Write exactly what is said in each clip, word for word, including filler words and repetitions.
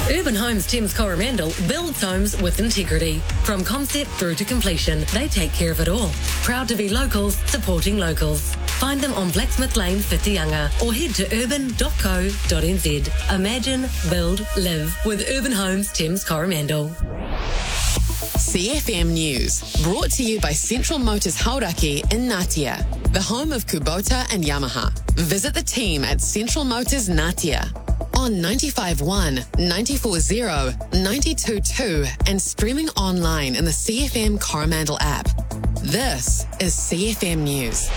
Urban Homes Thames Coromandel builds homes with integrity. From concept through to completion, they take care of it all. Proud to be locals, supporting locals. Find them on Blacksmith Lane, Whitianga, or head to urban dot co dot n z. Imagine, build, live with Urban Homes Thames Coromandel. C F M News, brought to you by Central Motors Hauraki in Ngatea, the home of Kubota and Yamaha. Visit the team at Central Motors Ngatea on ninety-five point one, ninety-four point zero, ninety-two point two and streaming online in the C F M Coromandel app. This is C F M News.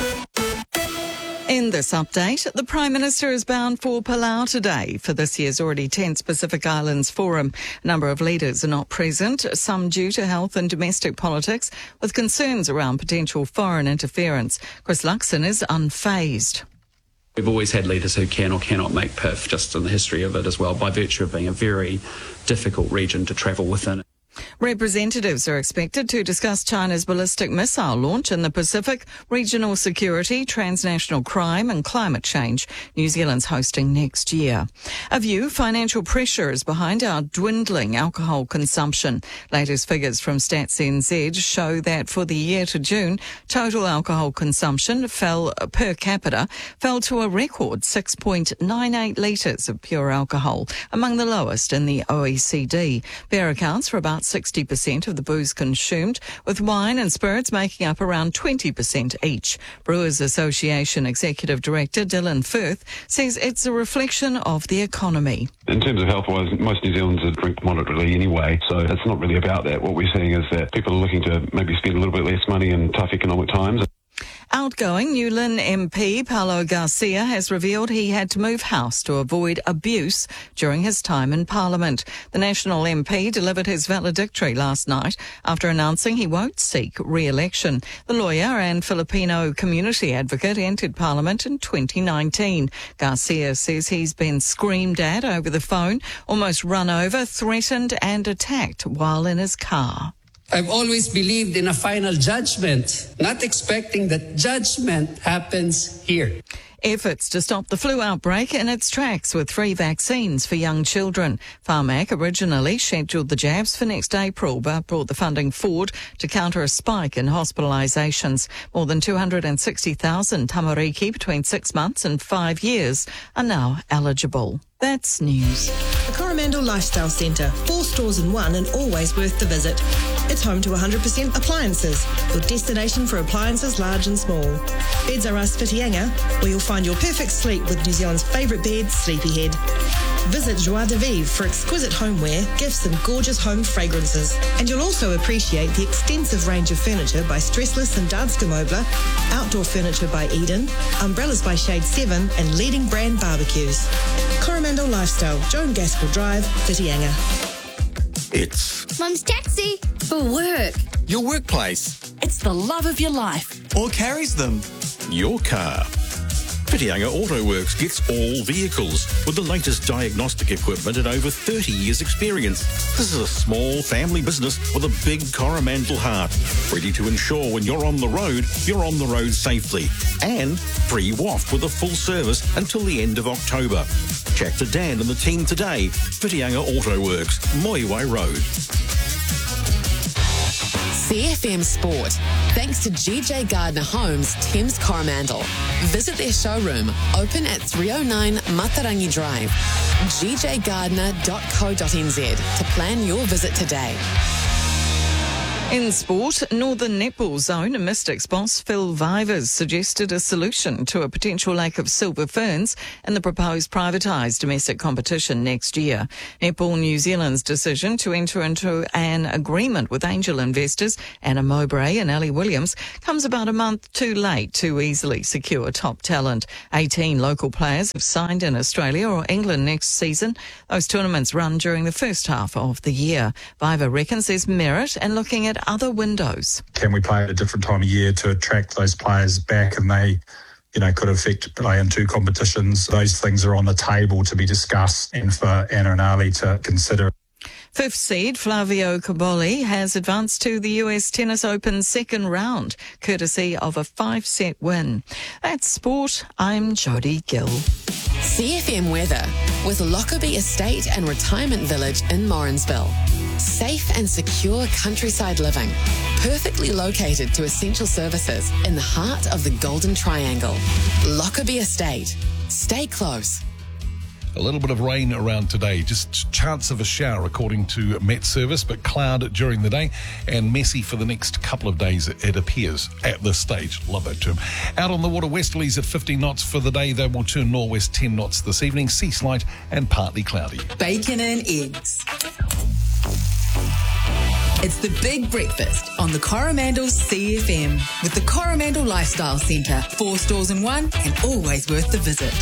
In this update, the Prime Minister is bound for Palau today for this year's already tense Pacific Islands Forum. A number of leaders are not present, some due to health and domestic politics, with concerns around potential foreign interference. Chris Luxon is unfazed. We've always had leaders who can or cannot make P I F, just in the history of it as well, by virtue of being a very difficult region to travel within. Representatives are expected to discuss China's ballistic missile launch in the Pacific, regional security, transnational crime and climate change. New Zealand's hosting next year. A view, financial pressure is behind our dwindling alcohol consumption. Latest figures from Stats N Z show that for the year to June, total alcohol consumption fell per capita, fell to a record six point nine eight litres of pure alcohol, among the lowest in the O E C D. Beer accounts for about sixty percent of the booze consumed, with wine and spirits making up around twenty percent each. Brewers Association Executive Director Dylan Firth says it's a reflection of the economy. In terms of health-wise, most New Zealanders drink moderately anyway, so it's not really about that. What we're seeing is that people are looking to maybe spend a little bit less money in tough economic times. Outgoing New Lynn M P Paulo Garcia has revealed he had to move house to avoid abuse during his time in Parliament. The National M P delivered his valedictory last night after announcing he won't seek re-election. The lawyer and Filipino community advocate entered Parliament in twenty nineteen. Garcia says he's been screamed at over the phone, almost run over, threatened and attacked while in his car. I've always believed in a final judgment, not expecting that judgment happens here. Efforts to stop the flu outbreak in its tracks with free vaccines for young children. Pharmac originally scheduled the jabs for next April, but brought the funding forward to counter a spike in hospitalisations. More than two hundred sixty thousand tamariki between six months and five years are now eligible. That's news. The Coromandel Lifestyle Centre, four stores in one and always worth the visit. It's home to one hundred percent appliances, your destination for appliances large and small. Beds R Us Whitianga, where you'll find your perfect sleep with New Zealand's favourite bed, Sleepyhead. Visit Joie de Vivre for exquisite homeware, gifts and gorgeous home fragrances. And you'll also appreciate the extensive range of furniture by Stressless and Danske Möbler, outdoor furniture by Eden, umbrellas by Shade seven and leading brand barbecues. Coromandel Lifestyle, Joan Gaskell Drive, Whitianga. It's Mum's taxi. For work. your workplace. It's the love of your life. Or carries them. Your car. Whitianga Auto Works gets all vehicles with the latest diagnostic equipment and over thirty years experience. This is a small family business with a big Coromandel heart, ready to ensure when you're on the road, you're on the road safely. And free W A F with a full service until the end of October. Chat to Dan and the team today. Whitianga Auto Works, Moiwai Road. C F M Sport, thanks to G J Gardner Homes, Thames Coromandel. Visit their showroom, open at three oh nine Matarangi Drive. g j gardner dot co dot n z to plan your visit today. In sport, Northern Netball Zone and Mystics boss Phil Vivers suggested a solution to a potential lack of silver ferns in the proposed privatised domestic competition next year. Netball New Zealand's decision to enter into an agreement with angel investors Anna Mowbray and Ellie Williams comes about a month too late to easily secure top talent. eighteen local players have signed in Australia or England next season. Those tournaments run during the first half of the year. Viver reckons there's merit in looking at other windows. Can we play at a different time of year to attract those players back, and they, you know, could affect play in two competitions? Those things are on the table to be discussed and for Anna and Ali to consider. Fifth seed Flavio Cobolli has advanced to the U S Tennis Open second round, courtesy of a five-set win. That's sport. I'm Jodie Gill. C F M weather with Lockerbie Estate and Retirement Village in Morrinsville. Safe and secure countryside living, perfectly located to essential services in the heart of the Golden Triangle. Lockerbie Estate. Stay close. A little bit of rain around today, just chance of a shower according to Met Service, but cloud during the day and messy for the next couple of days, it appears at this stage. Love that term. Out on the water, westerlies at fifty knots for the day. They will turn northwest ten knots this evening. Sea slight and partly cloudy. Bacon and eggs. It's the big breakfast on the Coromandel C F M with the Coromandel Lifestyle Centre. Four stores in one and always worth the visit.